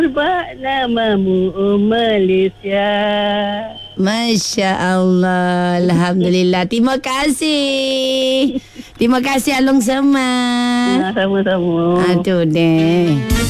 Sebab namamu Malaysia. Masya Allah. Alhamdulillah. Terima kasih. Terima kasih Alung Semang. Sama-sama. Aduh deh.